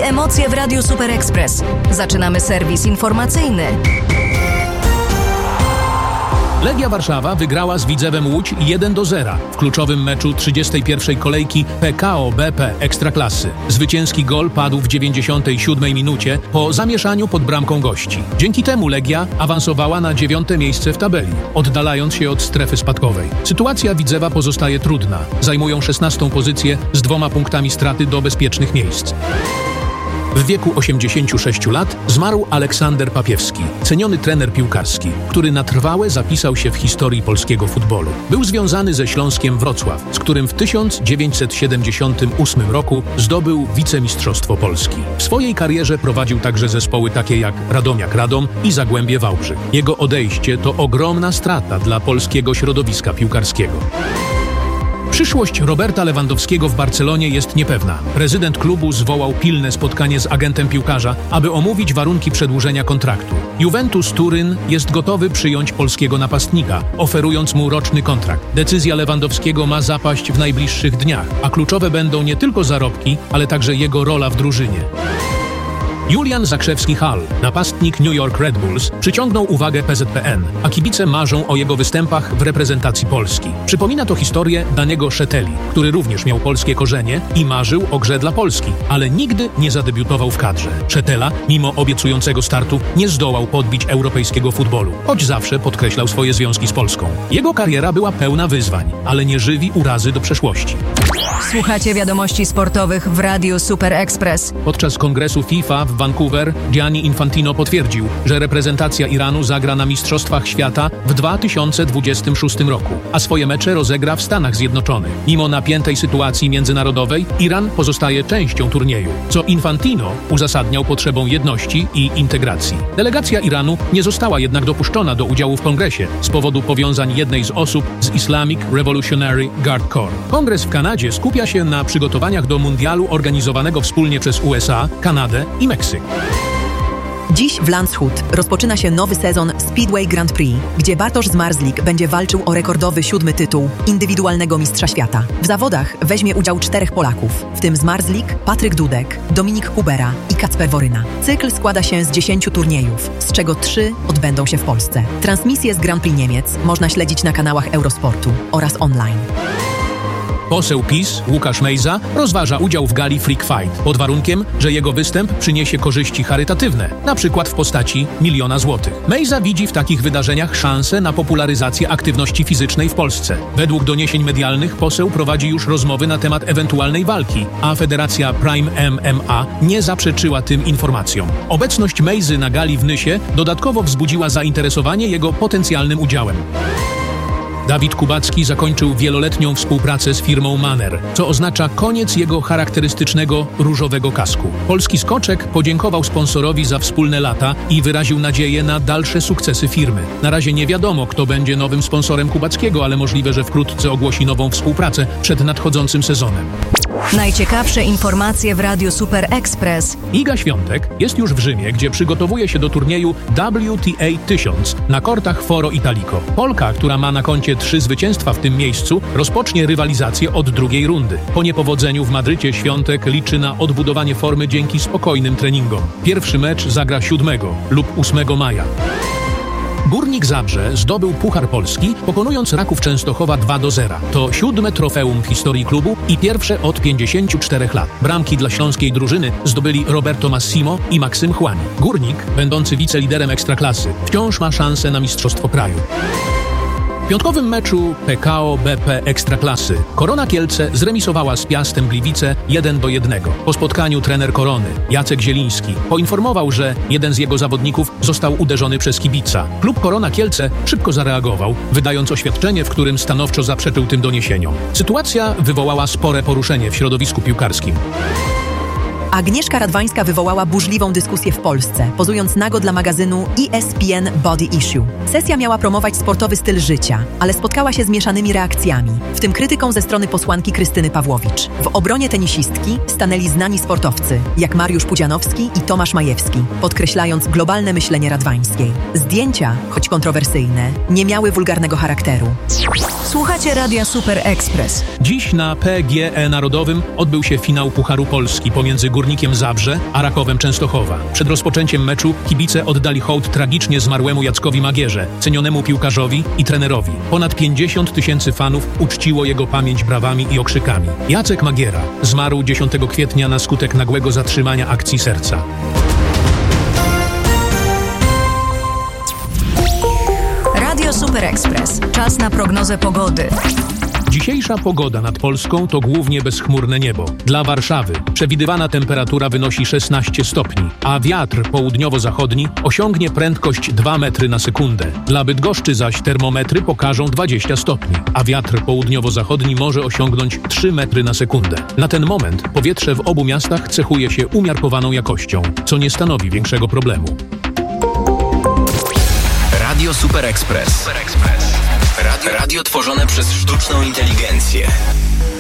emocje w Radiu Super Express. Zaczynamy serwis informacyjny. Legia Warszawa wygrała z Widzewem Łódź 1-0 w kluczowym meczu 31. kolejki PKO BP Ekstraklasy. Zwycięski gol padł w 97 minucie po zamieszaniu pod bramką gości. Dzięki temu Legia awansowała na 9. miejsce w tabeli, oddalając się od strefy spadkowej. Sytuacja Widzewa pozostaje trudna. Zajmują 16. pozycję z 2 punktami straty do bezpiecznych miejsc. W wieku 86 lat zmarł Aleksander Papiewski, ceniony trener piłkarski, który na trwałe zapisał się w historii polskiego futbolu. Był związany ze Śląskiem Wrocław, z którym w 1978 roku zdobył wicemistrzostwo Polski. W swojej karierze prowadził także zespoły takie jak Radomiak Radom i Zagłębie Wałbrzych. Jego odejście to ogromna strata dla polskiego środowiska piłkarskiego. Przyszłość Roberta Lewandowskiego w Barcelonie jest niepewna. Prezydent klubu zwołał pilne spotkanie z agentem piłkarza, aby omówić warunki przedłużenia kontraktu. Juventus Turyn jest gotowy przyjąć polskiego napastnika, oferując mu roczny kontrakt. Decyzja Lewandowskiego ma zapaść w najbliższych dniach, a kluczowe będą nie tylko zarobki, ale także jego rola w drużynie. Julian Zakrzewski-Hall, napastnik New York Red Bulls, przyciągnął uwagę PZPN, a kibice marzą o jego występach w reprezentacji Polski. Przypomina to historię Daniego Szeteli, który również miał polskie korzenie i marzył o grze dla Polski, ale nigdy nie zadebiutował w kadrze. Szetela, mimo obiecującego startu, nie zdołał podbić europejskiego futbolu, choć zawsze podkreślał swoje związki z Polską. Jego kariera była pełna wyzwań, ale nie żywi urazy do przeszłości. Słuchacie wiadomości sportowych w Radiu Super Express. Podczas kongresu FIFA w Vancouver Gianni Infantino potwierdził, że reprezentacja Iranu zagra na Mistrzostwach Świata w 2026 roku, a swoje mecze rozegra w Stanach Zjednoczonych. Mimo napiętej sytuacji międzynarodowej, Iran pozostaje częścią turnieju, co Infantino uzasadniał potrzebą jedności i integracji. Delegacja Iranu nie została jednak dopuszczona do udziału w kongresie z powodu powiązań jednej z osób z Islamic Revolutionary Guard Corps. Kongres w Kanadzie skupia się na przygotowaniach do mundialu organizowanego wspólnie przez USA, Kanadę i Meksyk. Dziś w Landshut rozpoczyna się nowy sezon Speedway Grand Prix, gdzie Bartosz Zmarzlik będzie walczył o rekordowy 7. tytuł indywidualnego mistrza świata. W zawodach weźmie udział 4 Polaków, w tym Zmarzlik, Patryk Dudek, Dominik Kubera i Kacper Woryna. Cykl składa się z 10 turniejów, z czego 3 odbędą się w Polsce. Transmisję z Grand Prix Niemiec można śledzić na kanałach Eurosportu oraz online. Poseł PiS, Łukasz Mejza, rozważa udział w gali Freak Fight, pod warunkiem, że jego występ przyniesie korzyści charytatywne, na przykład w postaci 1 000 000 złotych. Mejza widzi w takich wydarzeniach szansę na popularyzację aktywności fizycznej w Polsce. Według doniesień medialnych poseł prowadzi już rozmowy na temat ewentualnej walki, a Federacja Prime MMA nie zaprzeczyła tym informacjom. Obecność Mejzy na gali w Nysie dodatkowo wzbudziła zainteresowanie jego potencjalnym udziałem. Dawid Kubacki zakończył wieloletnią współpracę z firmą Manner, co oznacza koniec jego charakterystycznego różowego kasku. Polski skoczek podziękował sponsorowi za wspólne lata i wyraził nadzieję na dalsze sukcesy firmy. Na razie nie wiadomo, kto będzie nowym sponsorem Kubackiego, ale możliwe, że wkrótce ogłosi nową współpracę przed nadchodzącym sezonem. Najciekawsze informacje w Radiu Super Express. Iga Świątek jest już w Rzymie, gdzie przygotowuje się do turnieju WTA 1000 na kortach Foro Italico. Polka, która ma na koncie 3 zwycięstwa w tym miejscu, rozpocznie rywalizację od 2. rundy. Po niepowodzeniu w Madrycie Świątek liczy na odbudowanie formy dzięki spokojnym treningom. Pierwszy mecz zagra 7 lub 8 maja. Górnik Zabrze zdobył Puchar Polski, pokonując Raków Częstochowa 2-0. To 7. trofeum w historii klubu i pierwsze od 54 lat. Bramki dla śląskiej drużyny zdobyli Roberto Massimo i Maksym Chłani. Górnik, będący wiceliderem Ekstraklasy, wciąż ma szansę na mistrzostwo kraju. W piątkowym meczu PKO BP Ekstraklasy Korona Kielce zremisowała z Piastem Gliwice 1-1. Po spotkaniu trener Korony, Jacek Zieliński, poinformował, że jeden z jego zawodników został uderzony przez kibica. Klub Korona Kielce szybko zareagował, wydając oświadczenie, w którym stanowczo zaprzeczył tym doniesieniom. Sytuacja wywołała spore poruszenie w środowisku piłkarskim. Agnieszka Radwańska wywołała burzliwą dyskusję w Polsce, pozując nago dla magazynu ESPN Body Issue. Sesja miała promować sportowy styl życia, ale spotkała się z mieszanymi reakcjami, w tym krytyką ze strony posłanki Krystyny Pawłowicz. W obronie tenisistki stanęli znani sportowcy, jak Mariusz Pudzianowski i Tomasz Majewski, podkreślając globalne myślenie Radwańskiej. Zdjęcia, choć kontrowersyjne, nie miały wulgarnego charakteru. Słuchacie Radia Super Express. Dziś na PGE Narodowym odbył się finał Pucharu Polski pomiędzy Górnikiem Górnikiem Zabrze, a Rakowem Częstochowa. Przed rozpoczęciem meczu kibice oddali hołd tragicznie zmarłemu Jackowi Magierze, cenionemu piłkarzowi i trenerowi. Ponad 50 000 fanów uczciło jego pamięć brawami i okrzykami. Jacek Magiera zmarł 10 kwietnia na skutek nagłego zatrzymania akcji serca. Radio Super Express. Czas na prognozę pogody. Dzisiejsza pogoda nad Polską to głównie bezchmurne niebo. Dla Warszawy przewidywana temperatura wynosi 16 stopni, a wiatr południowo-zachodni osiągnie prędkość 2 metry na sekundę. Dla Bydgoszczy zaś termometry pokażą 20 stopni, a wiatr południowo-zachodni może osiągnąć 3 metry na sekundę. Na ten moment powietrze w obu miastach cechuje się umiarkowaną jakością, co nie stanowi większego problemu. Radio Super Express. Radio tworzone przez sztuczną inteligencję.